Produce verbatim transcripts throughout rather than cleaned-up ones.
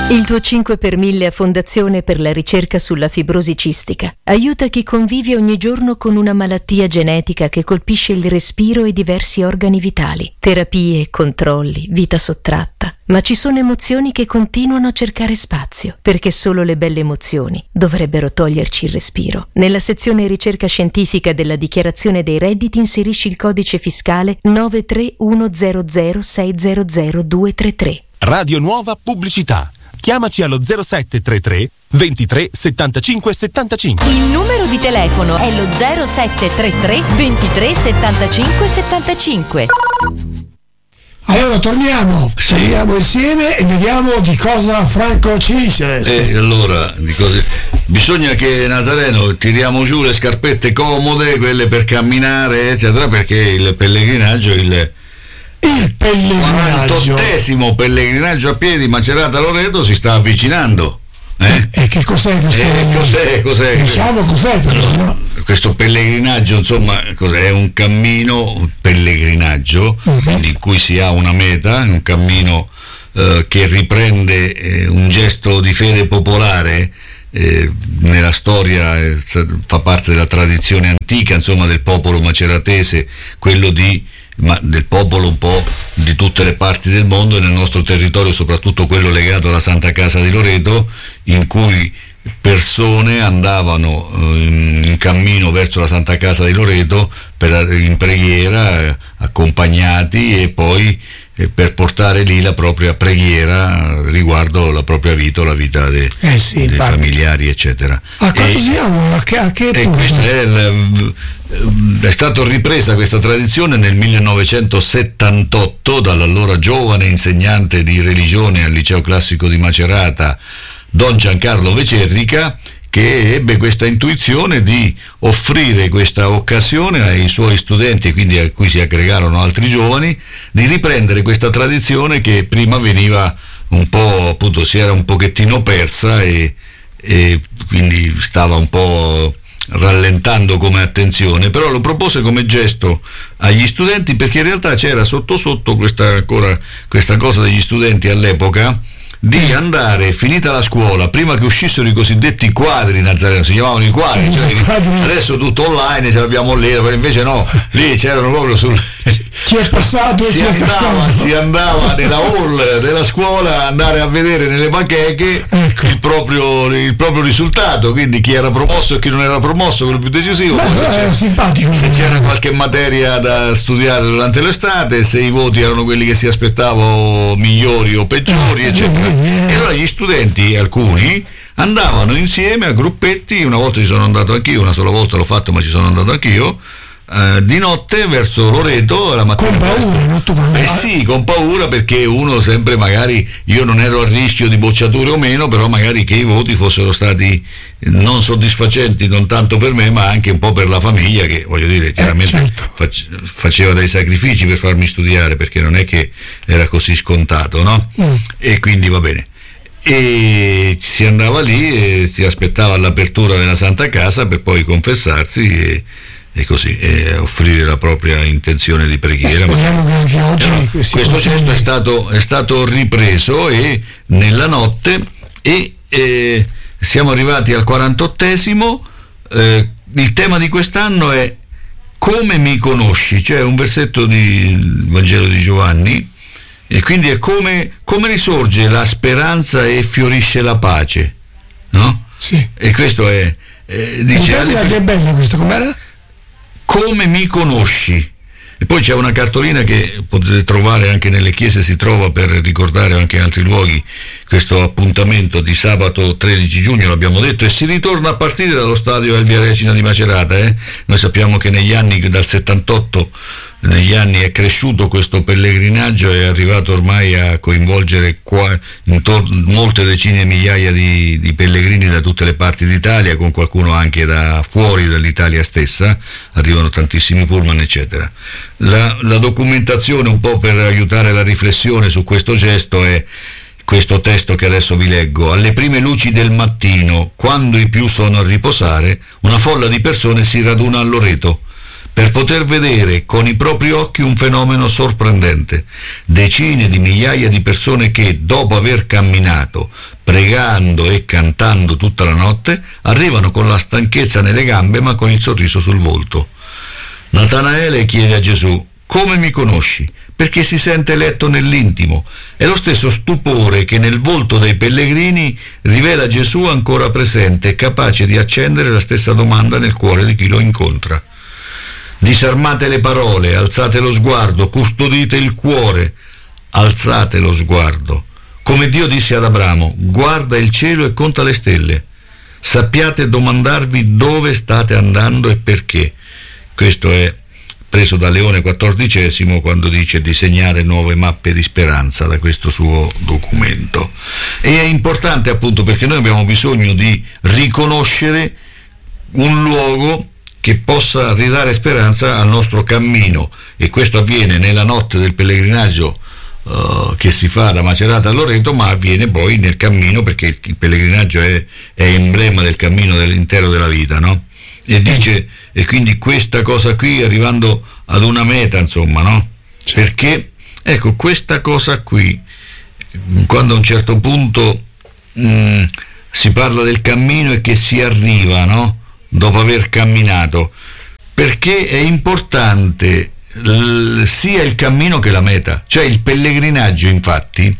Il tuo cinque per mille a Fondazione per la ricerca sulla fibrosi cistica aiuta chi convive ogni giorno con una malattia genetica che colpisce il respiro e diversi organi vitali. Terapie, controlli, vita sottratta. Ma ci sono emozioni che continuano a cercare spazio, perché solo le belle emozioni dovrebbero toglierci il respiro. Nella sezione ricerca scientifica della dichiarazione dei redditi inserisci il codice fiscale nove tre uno zero zero sei zero zero due tre tre. Radio Nuova Pubblicità. Chiamaci allo zero sette tre tre ventitré settantacinque settantacinque. Il numero di telefono è lo zero sette tre tre ventitré settantacinque settantacinque. Allora torniamo, sì. torniamo insieme e vediamo di cosa Franco ci dice. E allora, di cose... bisogna che Nazareno tiriamo giù le scarpette comode, quelle per camminare, eccetera, perché il pellegrinaggio, il il pellegrinaggio quarantottesimo pellegrinaggio a piedi Macerata-Loreto si sta avvicinando. Eh? E che cos'è questo? Eh, cos'è, cos'è? Diciamo cos'è però, no? Questo pellegrinaggio, insomma, cos'è? È un cammino, un pellegrinaggio, uh-huh. quindi in cui si ha una meta, un cammino eh, che riprende eh, un gesto di fede popolare. Eh, nella storia eh, fa parte della tradizione antica, insomma, del popolo maceratese, quello di ma del popolo un po' di tutte le parti del mondo e nel nostro territorio, soprattutto quello legato alla Santa Casa di Loreto, in cui persone andavano in, in cammino verso la Santa Casa di Loreto per, in preghiera, eh, accompagnati, e poi eh, per portare lì la propria preghiera riguardo la propria vita o la vita de, eh sì, dei familiari, eccetera. A quanto siamo? A che, a che e punto? Questo è il, è stata ripresa questa tradizione nel millenovecentosettantotto dall'allora giovane insegnante di religione al liceo classico di Macerata, Don Giancarlo Vecerrica, che ebbe questa intuizione di offrire questa occasione ai suoi studenti, quindi a cui si aggregarono altri giovani, di riprendere questa tradizione che prima veniva un po', appunto, si era un pochettino persa e, e quindi stava un po' rallentando come attenzione, però lo propose come gesto agli studenti, perché in realtà c'era sotto sotto questa, ancora, questa cosa degli studenti all'epoca di andare, finita la scuola, prima che uscissero i cosiddetti quadri Nazareno, si chiamavano i quadri, cioè, adesso tutto online, ce l'abbiamo lì, invece no, lì c'erano proprio sul... Ci è passato e si ci è andava, passato. si andava nella hall della scuola a andare a vedere nelle bacheche, ecco, il proprio, il proprio risultato, quindi chi era promosso e chi non era promosso, quello più decisivo. Beh, se, c'era, simpatico, se c'era qualche materia da studiare durante l'estate, se i voti erano quelli che si aspettavano migliori o peggiori, eh, eccetera. Eh. E allora gli studenti, alcuni, andavano insieme a gruppetti. Una volta ci sono andato anch'io, una sola volta l'ho fatto, ma ci sono andato anch'io, eh, di notte verso Loreto la mattina. Con paura, no? Tu, eh sì, con paura, perché uno sempre, magari, io non ero a rischio di bocciature o meno, però magari che i voti fossero stati non soddisfacenti, non tanto per me ma anche un po' per la famiglia, che, voglio dire, chiaramente eh, certo. face, faceva dei sacrifici per farmi studiare, perché non è che era così scontato, no? Mm. E quindi va bene. E si andava lì e si aspettava l'apertura della Santa Casa per poi confessarsi e, e così e offrire la propria intenzione di preghiera. Eh, ma che anche oggi allora, questo gesto è stato, è stato ripreso e nella notte e eh, siamo arrivati al quarantottesimo. Eh, il tema di quest'anno è come mi conosci, cioè un versetto del Vangelo di Giovanni. E quindi è come, come risorge la speranza e fiorisce la pace, no? Sì. E questo è, eh, dice, alle... che è bello questo, com'era? Come mi conosci. E poi c'è una cartolina che potete trovare anche nelle chiese, si trova per ricordare anche in altri luoghi questo appuntamento di sabato tredici giugno, l'abbiamo detto, e si ritorna a partire dallo stadio Elvia Recina di Macerata. Eh? Noi sappiamo che negli anni, dal settantotto, negli anni è cresciuto questo pellegrinaggio e è arrivato ormai a coinvolgere qua, intorno, molte decine di migliaia di, di pellegrini da tutte le parti d'Italia, con qualcuno anche da fuori dall'Italia stessa, arrivano tantissimi pullman, eccetera. La, la documentazione, un po' per aiutare la riflessione su questo gesto, è questo testo che adesso vi leggo. Alle prime luci del mattino, quando i più sono a riposare, una folla di persone si raduna a Loreto per poter vedere con i propri occhi un fenomeno sorprendente. Decine di migliaia di persone che, dopo aver camminato, pregando e cantando tutta la notte, arrivano con la stanchezza nelle gambe ma con il sorriso sul volto. Natanaele chiede a Gesù: come mi conosci? Perché si sente letto nell'intimo. È lo stesso stupore che nel volto dei pellegrini rivela Gesù ancora presente e capace di accendere la stessa domanda nel cuore di chi lo incontra. Disarmate le parole, alzate lo sguardo, custodite il cuore, alzate lo sguardo. Come Dio disse ad Abramo: guarda il cielo e conta le stelle. Sappiate domandarvi dove state andando e perché. Questo è preso da Leone quattordicesimo quando dice disegnare nuove mappe di speranza da questo suo documento. E è importante appunto perché noi abbiamo bisogno di riconoscere un luogo che possa ridare speranza al nostro cammino, e questo avviene nella notte del pellegrinaggio uh, che si fa da Macerata a Loreto, ma avviene poi nel cammino, perché il pellegrinaggio è, è emblema del cammino dell'intero della vita, no? E dice, e quindi questa cosa qui arrivando ad una meta, insomma, no? Certo. Perché ecco, questa cosa qui, quando a un certo punto mh, si parla del cammino e che si arriva, no? Dopo aver camminato, perché è importante l- sia il cammino che la meta. Cioè il pellegrinaggio, infatti,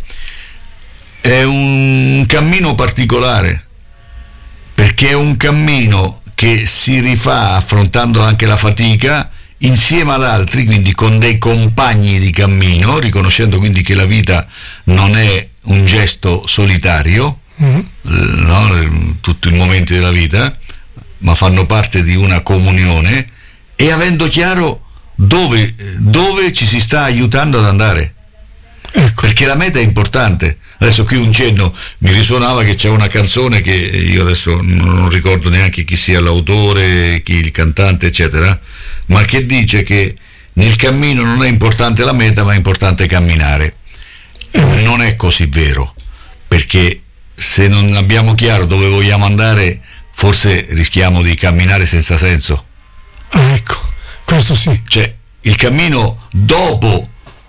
è un cammino particolare, perché è un cammino che si rifà affrontando anche la fatica insieme ad altri, quindi con dei compagni di cammino, riconoscendo quindi che la vita non è un gesto solitario, mm-hmm. no? Tutti i momenti della vita, ma fanno parte di una comunione, e avendo chiaro dove, dove ci si sta aiutando ad andare. Ecco. Perché la meta è importante. Adesso qui un cenno mi risuonava che c'è una canzone che io adesso non ricordo neanche chi sia l'autore, chi il cantante, eccetera, ma che dice che nel cammino non è importante la meta, ma è importante camminare. Non è così vero, perché se non abbiamo chiaro dove vogliamo andare, forse rischiamo di camminare senza senso. Ah, ecco, questo sì. Cioè, il cammino dopo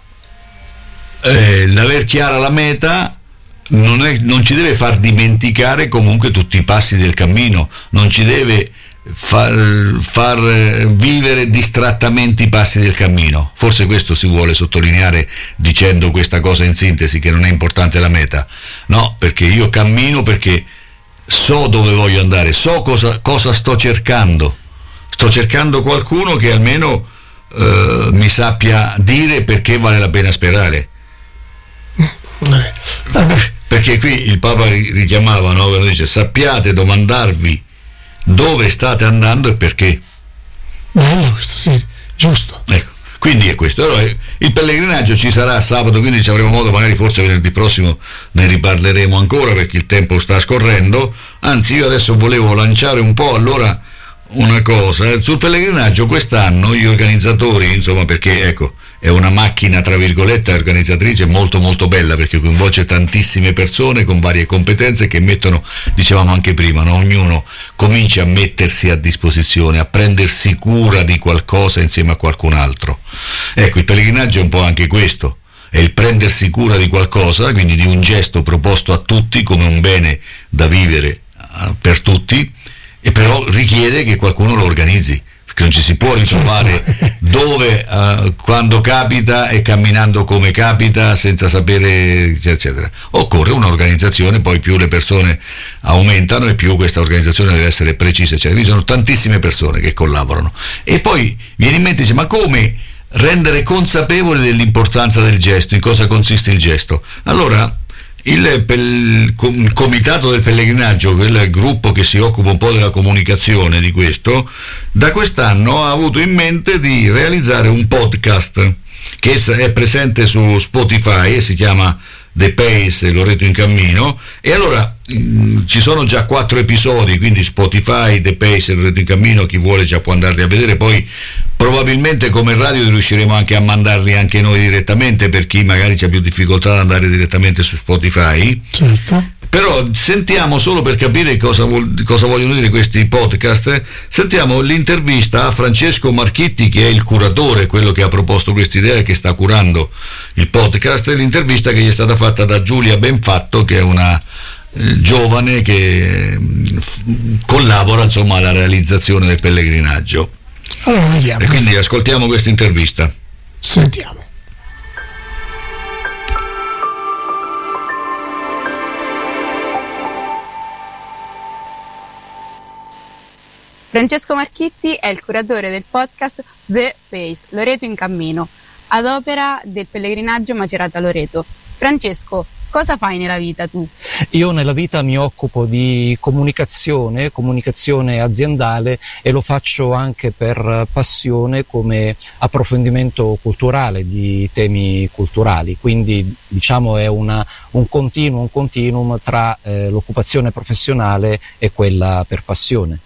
Eh, l'aver chiara la meta non, è, non ci deve far dimenticare comunque tutti i passi del cammino, non ci deve far, far vivere distrattamente i passi del cammino. Forse questo si vuole sottolineare dicendo questa cosa in sintesi, che non è importante la meta. No, perché io cammino perché so dove voglio andare, so cosa, cosa sto cercando. Sto cercando qualcuno che almeno eh, mi sappia dire perché vale la pena sperare. Perché qui il Papa richiamava, no? Quando dice sappiate domandarvi dove state andando e perché. Bello questo, sì, giusto. Ecco, quindi è questo. Allora, il pellegrinaggio ci sarà sabato, quindi ci avremo modo, magari forse venerdì prossimo ne riparleremo ancora, perché il tempo sta scorrendo. Anzi, io adesso volevo lanciare un po' allora una cosa sul pellegrinaggio quest'anno. Gli organizzatori, insomma, perché ecco, è una macchina tra virgolette organizzatrice molto molto bella, perché coinvolge tantissime persone con varie competenze che mettono, dicevamo anche prima, no? Ognuno comincia a mettersi a disposizione, a prendersi cura di qualcosa insieme a qualcun altro. Ecco, il pellegrinaggio è un po' anche questo, è il prendersi cura di qualcosa, quindi di un gesto proposto a tutti come un bene da vivere uh, per tutti, e però richiede che qualcuno lo organizzi, perché non ci si può ritrovare dove, uh, quando capita e camminando come capita senza sapere, eccetera. Occorre un'organizzazione, poi più le persone aumentano e più questa organizzazione deve essere precisa, eccetera. Ci sono tantissime persone che collaborano, e poi viene in mente, dice, ma come rendere consapevoli dell'importanza del gesto, in cosa consiste il gesto? Allora, Il, pel, il comitato del pellegrinaggio, quel gruppo che si occupa un po' della comunicazione di questo, da quest'anno ha avuto in mente di realizzare un podcast che è presente su Spotify e si chiama The Pace, Loreto in Cammino, e allora mh, ci sono già quattro episodi, quindi Spotify, The Pace, Loreto in Cammino, chi vuole già può andarli a vedere, poi probabilmente come radio riusciremo anche a mandarli anche noi direttamente, per chi magari c'ha più difficoltà ad andare direttamente su Spotify. Certo. Però sentiamo, solo per capire cosa, vuol, cosa vogliono dire questi podcast, sentiamo l'intervista a Francesco Marchitti, che è il curatore, quello che ha proposto questa idea e che sta curando il podcast, e l'intervista che gli è stata fatta da Giulia Benfatto, che è una eh, giovane che f- collabora insomma alla realizzazione del pellegrinaggio. Allora vediamo. E quindi ascoltiamo questa intervista. Sentiamo. Francesco Marchitti è il curatore del podcast The Pace, Loreto in cammino, ad opera del pellegrinaggio Macerata-Loreto. Francesco, cosa fai nella vita tu? Io nella vita mi occupo di comunicazione, comunicazione aziendale, e lo faccio anche per passione come approfondimento culturale di temi culturali, quindi diciamo è una, un continuo, un continuum tra eh, l'occupazione professionale e quella per passione.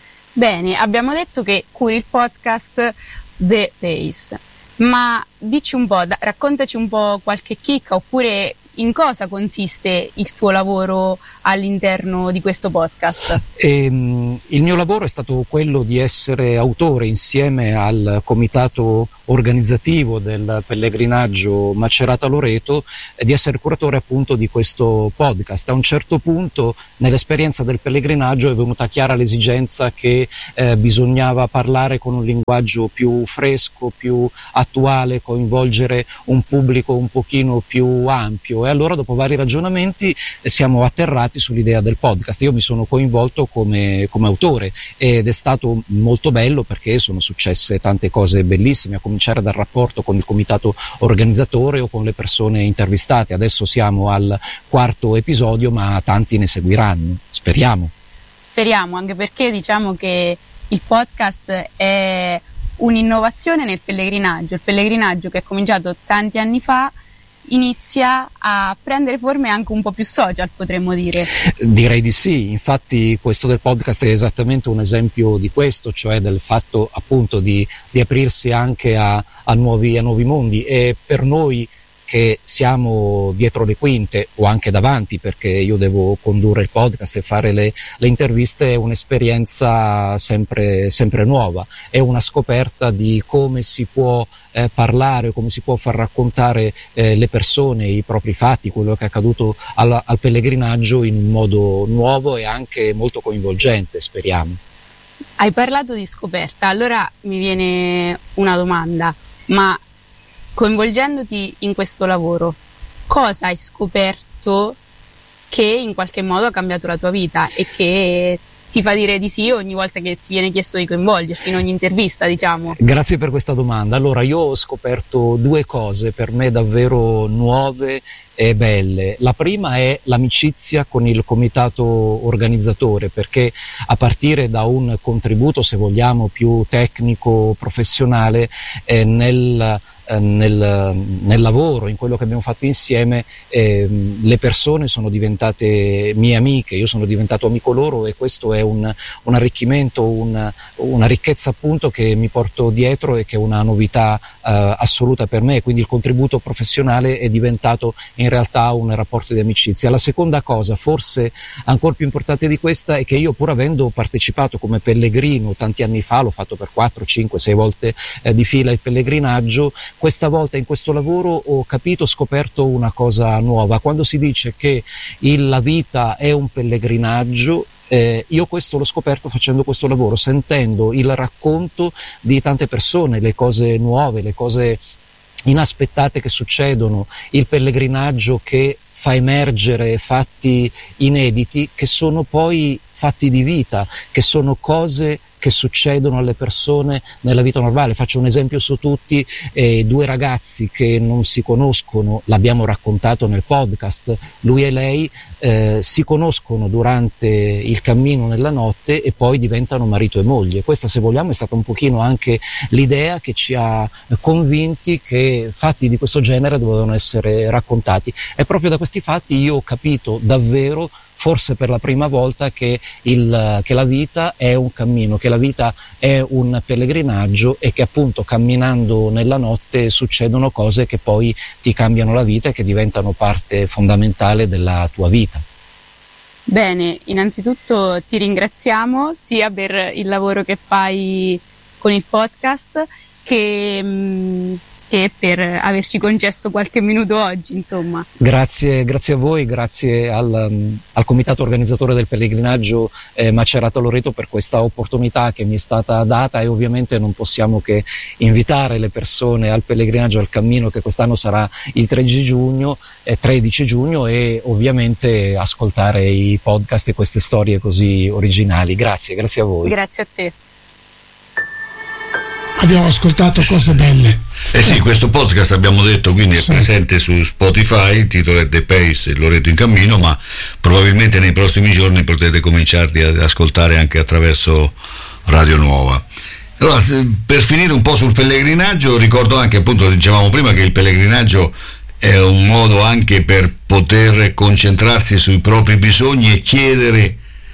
Bene, abbiamo detto che curi il podcast The Pace, ma dici un po', da, raccontaci un po' qualche chicca, oppure in cosa consiste il tuo lavoro all'interno di questo podcast? E, il mio lavoro è stato quello di essere autore insieme al comitato organizzativo del pellegrinaggio Macerata-Loreto e di essere curatore appunto di questo podcast. A un certo punto nell'esperienza del pellegrinaggio è venuta chiara l'esigenza che eh, bisognava parlare con un linguaggio più fresco, più attuale, coinvolgere un pubblico un pochino più ampio, e allora dopo vari ragionamenti siamo atterrati sull'idea del podcast. Io mi sono coinvolto come, come autore ed è stato molto bello perché sono successe tante cose bellissime, a cominciare dal rapporto con il comitato organizzatore o con le persone intervistate. Adesso siamo al quarto episodio, ma tanti ne seguiranno, speriamo. Speriamo, anche perché diciamo che il podcast è un'innovazione nel pellegrinaggio. Il pellegrinaggio, che è cominciato tanti anni fa, inizia a prendere forme anche un po' più social, potremmo dire. Direi di sì, infatti questo del podcast è esattamente un esempio di questo, cioè del fatto appunto di, di aprirsi anche a, a, nuovi, a nuovi mondi, e per noi che siamo dietro le quinte o anche davanti, perché io devo condurre il podcast e fare le, le interviste, è un'esperienza sempre, sempre nuova, è una scoperta di come si può eh, parlare, come si può far raccontare eh, le persone, i propri fatti, quello che è accaduto al, al pellegrinaggio in un modo nuovo e anche molto coinvolgente, speriamo. Hai parlato di scoperta, allora mi viene una domanda, ma coinvolgendoti in questo lavoro, cosa hai scoperto che in qualche modo ha cambiato la tua vita e che ti fa dire di sì ogni volta che ti viene chiesto di coinvolgerti in ogni intervista, diciamo? Grazie per questa domanda. Allora, io ho scoperto due cose per me davvero nuove e belle. La prima è l'amicizia con il comitato organizzatore, perché a partire da un contributo, se vogliamo, più tecnico, professionale, eh, nel Nel, nel lavoro, in quello che abbiamo fatto insieme, eh, le persone sono diventate mie amiche, io sono diventato amico loro, e questo è un, un arricchimento, un, una ricchezza appunto che mi porto dietro e che è una novità eh, assoluta per me. Quindi il contributo professionale è diventato in realtà un rapporto di amicizia. La seconda cosa, forse ancora più importante di questa, è che io, pur avendo partecipato come pellegrino tanti anni fa, l'ho fatto per quattro, cinque, sei volte eh, di fila il pellegrinaggio, questa volta in questo lavoro ho capito, ho scoperto una cosa nuova. Quando si dice che il, la vita è un pellegrinaggio, eh, io questo l'ho scoperto facendo questo lavoro, sentendo il racconto di tante persone, le cose nuove, le cose inaspettate che succedono, il pellegrinaggio che fa emergere fatti inediti che sono poi fatti di vita, che sono cose che succedono alle persone nella vita normale. Faccio un esempio su tutti, eh, due ragazzi che non si conoscono, l'abbiamo raccontato nel podcast, lui e lei eh, si conoscono durante il cammino nella notte e poi diventano marito e moglie. Questa, se vogliamo, è stata un pochino anche l'idea che ci ha convinti che fatti di questo genere dovevano essere raccontati, e proprio da questi fatti io ho capito davvero, forse per la prima volta, che, il, che la vita è un cammino, che la vita è un pellegrinaggio, e che appunto camminando nella notte succedono cose che poi ti cambiano la vita e che diventano parte fondamentale della tua vita. Bene, innanzitutto ti ringraziamo sia per il lavoro che fai con il podcast che, mh, che per averci concesso qualche minuto oggi, insomma. Grazie, grazie a voi, grazie al, al comitato organizzatore del pellegrinaggio eh, Macerata-Loreto per questa opportunità che mi è stata data, e ovviamente non possiamo che invitare le persone al pellegrinaggio al cammino, che quest'anno sarà il tredici giugno, eh, tredici giugno, e ovviamente ascoltare i podcast e queste storie così originali. Grazie, grazie a voi. Grazie a te. Abbiamo ascoltato cose belle. Eh sì, questo podcast abbiamo detto quindi è sì. presente su Spotify, il titolo è The Pace, Loreto in cammino, ma probabilmente nei prossimi giorni potete cominciarli ad ascoltare anche attraverso Radio Nuova. Allora, per finire un po' sul pellegrinaggio, ricordo anche, appunto, dicevamo prima, che il pellegrinaggio è un modo anche per poter concentrarsi sui propri bisogni e chiedere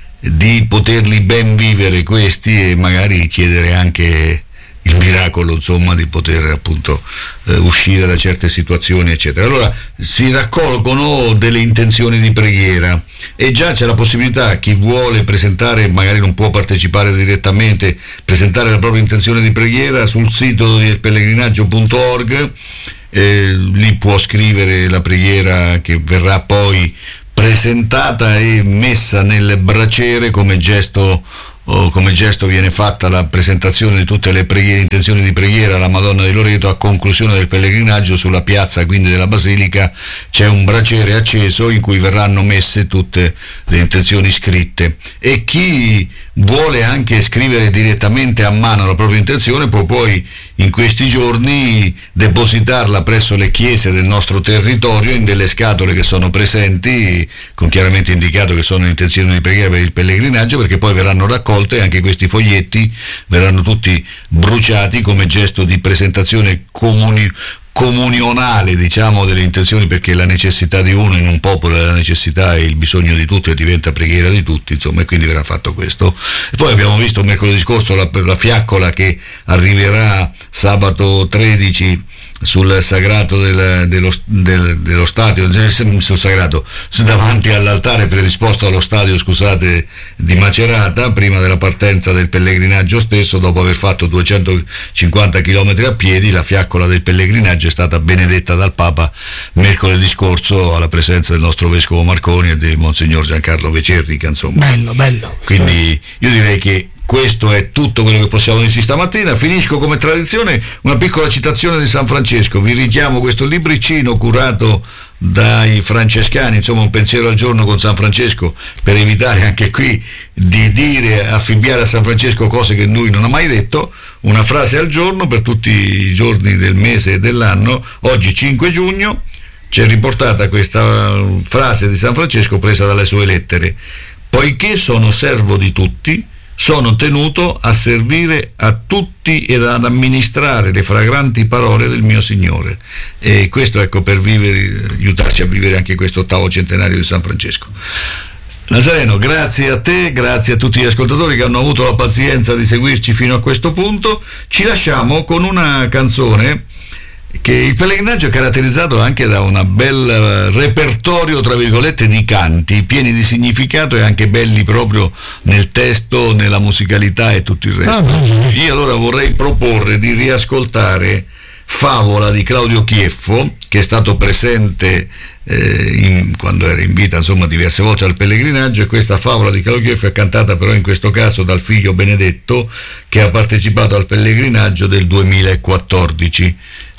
di poterli ben vivere questi, e magari chiedere anche il miracolo, insomma, di poter appunto eh, uscire da certe situazioni, eccetera. Allora si raccolgono delle intenzioni di preghiera, e già c'è la possibilità, chi vuole presentare, magari non può partecipare direttamente, presentare la propria intenzione di preghiera sul sito di pellegrinaggio punto org, eh, lì può scrivere la preghiera che verrà poi presentata e messa nel braciere come gesto. O come gesto viene fatta la presentazione di tutte le preghiere, intenzioni di preghiera alla Madonna di Loreto. A conclusione del pellegrinaggio, sulla piazza quindi della Basilica, c'è un braciere acceso in cui verranno messe tutte le intenzioni scritte, e chi vuole anche scrivere direttamente a mano la propria intenzione può poi in questi giorni depositarla presso le chiese del nostro territorio in delle scatole che sono presenti, con chiaramente indicato che sono intenzioni di preghiera per il pellegrinaggio, perché poi verranno raccolte, e anche questi foglietti verranno tutti bruciati come gesto di presentazione comuni comunionale, diciamo, delle intenzioni, perché la necessità di uno in un popolo è la necessità, e il bisogno di tutti diventa preghiera di tutti, insomma, e quindi verrà fatto questo. E poi abbiamo visto mercoledì scorso la, la fiaccola che arriverà sabato tredici sul sagrato del, dello, del, dello stadio, sul sagrato, davanti all'altare predisposto allo stadio, scusate, di Macerata, prima della partenza del pellegrinaggio stesso. Dopo aver fatto duecentocinquanta chilometri a piedi, la fiaccola del pellegrinaggio è stata benedetta dal Papa mercoledì scorso, alla presenza del nostro Vescovo Marconi e di Monsignor Giancarlo Vecerrica, insomma. Bello, bello. Quindi io direi che questo è tutto quello che possiamo dirci stamattina. Finisco come tradizione una piccola citazione di San Francesco. Vi richiamo questo libricino curato dai francescani, insomma, un pensiero al giorno con San Francesco, per evitare anche qui di dire, affibbiare a San Francesco cose che lui non ha mai detto. Una frase al giorno per tutti i giorni del mese e dell'anno. Oggi cinque giugno c'è riportata questa frase di San Francesco presa dalle sue lettere: poiché sono servo di tutti, sono tenuto a servire a tutti ed ad amministrare le fragranti parole del mio Signore. E questo, ecco, per vivere, aiutarci a vivere anche questo ottavo centenario di San Francesco. Nazareno, grazie a te, grazie a tutti gli ascoltatori che hanno avuto la pazienza di seguirci fino a questo punto. Ci lasciamo con una canzone che il pellegrinaggio è caratterizzato anche da un bel repertorio, tra virgolette, di canti pieni di significato e anche belli proprio nel testo, nella musicalità e tutto il resto. Io allora vorrei proporre di riascoltare Favola di Claudio Chieffo, che è stato presente eh, in, quando era in vita, insomma, diverse volte al pellegrinaggio, e questa Favola di Claudio Chieffo è cantata però in questo caso dal figlio Benedetto, che ha partecipato al pellegrinaggio del duemilaquattordici.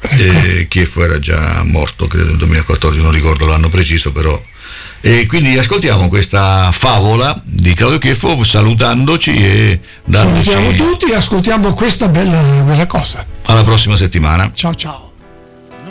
Eh, Chieffo era già morto, credo nel duemilaquattordici, non ricordo l'anno preciso, però. E quindi ascoltiamo questa Favola di Claudio Chieffo salutandoci e dandoci... Salutiamo tutti e ascoltiamo questa bella, bella cosa. Alla prossima settimana. Ciao ciao.